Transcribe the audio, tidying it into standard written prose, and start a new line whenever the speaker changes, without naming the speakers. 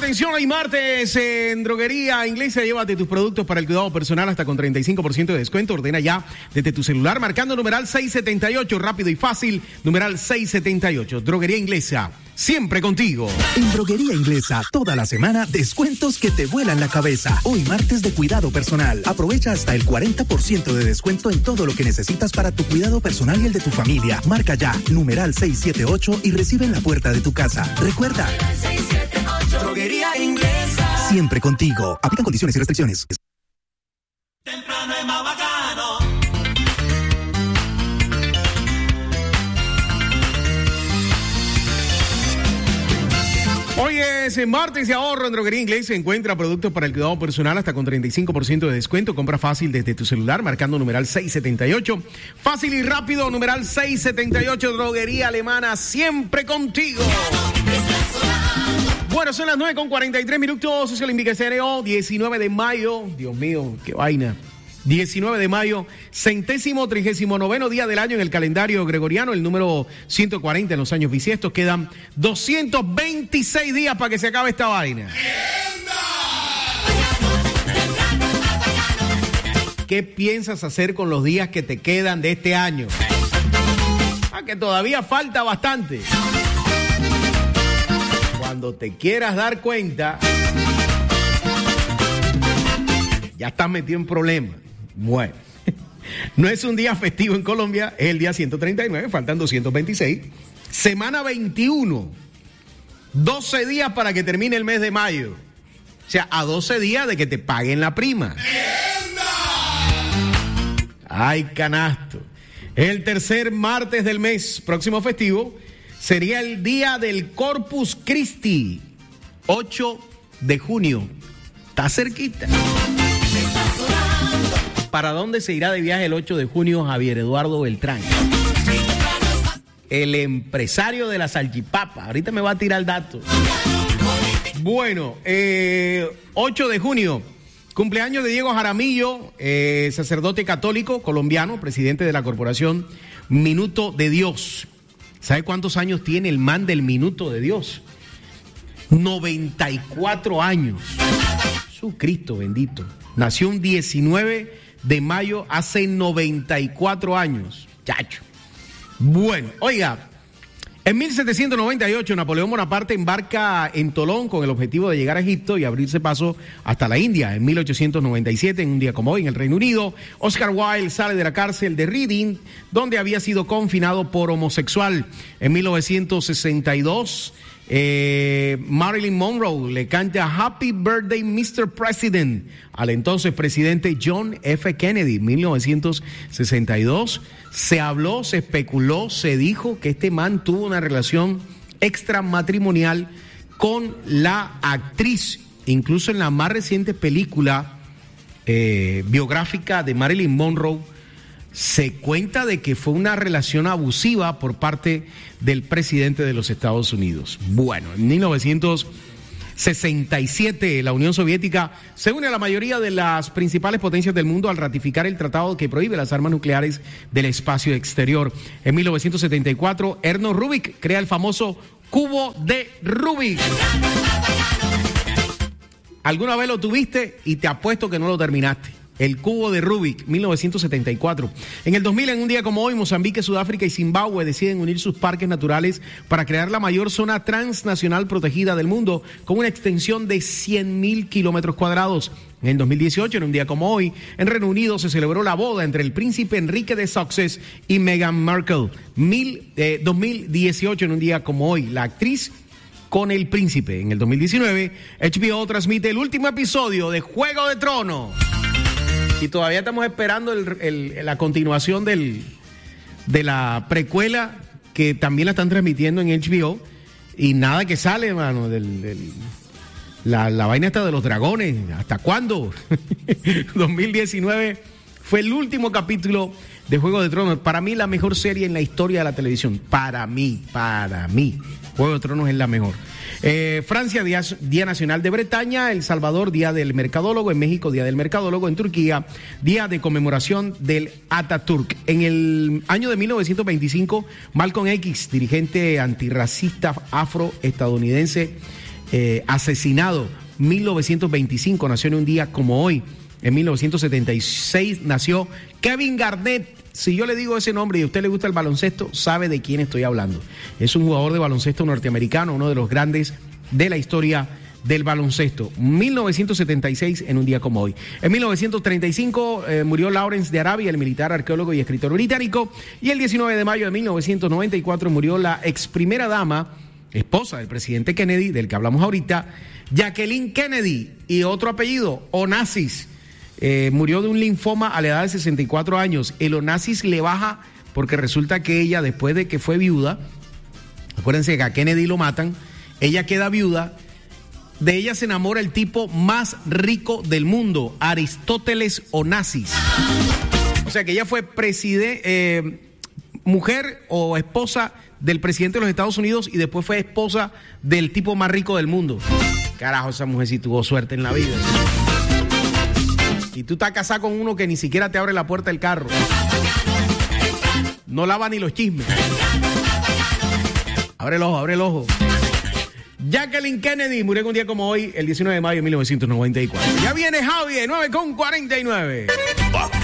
atención, hay martes en Droguería Inglesa. Llévate tus productos para el cuidado personal hasta con 35% de descuento. Ordena ya desde tu celular marcando numeral 678, rápido y fácil, numeral 678. Droguería Inglesa, siempre contigo.
En Droguería Inglesa, toda la semana, descuentos que te vuelan la cabeza. Hoy martes de cuidado personal. Aprovecha hasta el 40% de descuento en todo lo que necesitas para tu cuidado personal y el de tu familia. Marca ya, numeral 678 y recibe en la puerta de tu casa. Recuerda,
678. Droguería Inglesa.
Siempre contigo. Aplican condiciones y restricciones.
Temprano es más bacano.
Hoy es martes de ahorro en Droguería Inglesa. Encuentra productos para el cuidado personal hasta con 35% de descuento. Compra fácil desde tu celular marcando numeral 678. Fácil y rápido, numeral 678. Droguería Alemana, siempre contigo. Bueno, son las 9:43. Es el Inviquecereo, 19 de mayo. Dios mío, qué vaina. 19 de mayo, 139º día del año en el calendario gregoriano, el número 140 en los años bisiestos. Quedan 226 días para que se acabe esta vaina. ¿Qué piensas hacer con los días que te quedan de este año? Que todavía falta bastante. Cuando te quieras dar cuenta, ya estás metido en problemas. Bueno, no es un día festivo en Colombia, es el día 139, faltan 226. Semana 21, 12 días para que termine el mes de mayo. O sea, a 12 días de que te paguen la prima. ¡Ay, canasto! El tercer martes del mes próximo festivo sería el día del Corpus Christi, 8 de junio. Está cerquita. ¿Para dónde se irá de viaje el 8 de junio Javier Eduardo Beltrán? El empresario de la salchipapa. Ahorita me va a tirar el dato. Bueno, 8 de junio, cumpleaños de Diego Jaramillo, sacerdote católico colombiano, presidente de la corporación Minuto de Dios. ¿Sabe cuántos años tiene el man del Minuto de Dios? 94 años. Su Cristo bendito. Nació un 19 de mayo hace 94 años. Chacho. Bueno, oiga, en 1798 Napoleón Bonaparte embarca en Tolón con el objetivo de llegar a Egipto y abrirse paso hasta la India. En 1897, en un día como hoy, en el Reino Unido, Oscar Wilde sale de la cárcel de Reading, donde había sido confinado por homosexual. En 1962... Marilyn Monroe le canta Happy Birthday Mr. President al entonces presidente John F. Kennedy. 1962 se habló, se especuló, se dijo que este man tuvo una relación extramatrimonial con la actriz. Incluso en la más reciente película biográfica de Marilyn Monroe se cuenta de que fue una relación abusiva por parte del presidente de los Estados Unidos. Bueno, en 1967 la Unión Soviética se une a la mayoría de las principales potencias del mundo al ratificar el tratado que prohíbe las armas nucleares del espacio exterior. En 1974, Erno Rubik crea el famoso cubo de Rubik. ¿Alguna vez lo tuviste? Y te apuesto que no lo terminaste. El cubo de Rubik, 1974. En el 2000, en un día como hoy, Mozambique, Sudáfrica y Zimbabue deciden unir sus parques naturales para crear la mayor zona transnacional protegida del mundo, con una extensión de 100.000 kilómetros cuadrados. En el 2018, en un día como hoy, en Reino Unido se celebró la boda entre el príncipe Enrique de Sussex y Meghan Markle. 2018, en un día como hoy, la actriz con el príncipe. En el 2019, HBO transmite el último episodio de Juego de Tronos. Y todavía estamos esperando la continuación de la precuela, que también la están transmitiendo en HBO. Y nada que sale, hermano, la vaina esta de los dragones. ¿Hasta cuándo? 2019 fue el último capítulo de Juego de Tronos. Para mí, la mejor serie en la historia de la televisión. Para mí. Juego de Tronos es la mejor. Francia, Día Nacional de Bretaña. El Salvador, Día del Mercadólogo. En México, Día del Mercadólogo. En Turquía, Día de Conmemoración del Atatürk. En el año de 1925, Malcolm X, dirigente antirracista afroestadounidense, asesinado. 1925 nació en un día como hoy. En 1976 nació Kevin Garnett. Si yo le digo ese nombre y a usted le gusta el baloncesto, sabe de quién estoy hablando. Es un jugador de baloncesto norteamericano, uno de los grandes de la historia del baloncesto. 1976 en un día como hoy. En 1935 murió Lawrence de Arabia, el militar, arqueólogo y escritor británico. Y el 19 de mayo de 1994 murió la ex primera dama, esposa del presidente Kennedy, del que hablamos ahorita, Jacqueline Kennedy, y otro apellido, Onassis. Murió de un linfoma a la edad de 64 años. El Onassis le baja porque resulta que ella, después de que fue viuda, acuérdense que a Kennedy lo matan, ella queda viuda. De ella se enamora el tipo más rico del mundo, Aristóteles Onassis. O sea que ella fue mujer o esposa del presidente de los Estados Unidos y después fue esposa del tipo más rico del mundo. Carajo, esa mujer sí tuvo suerte en la vida. Y tú estás casada con uno que ni siquiera te abre la puerta del carro. No lava ni los chismes. Abre el ojo, abre el ojo. Jacqueline Kennedy murió un día como hoy, el 19 de mayo de 1994. Ya viene Javi, 9:49.